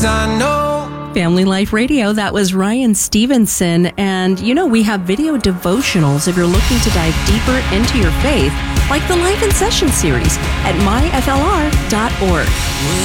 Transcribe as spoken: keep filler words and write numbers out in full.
'cause I know. Family Life Radio, that was Ryan Stevenson. And you know, we have video devotionals if you're looking to dive deeper into your faith, like the Life in Session series at my f l r dot org.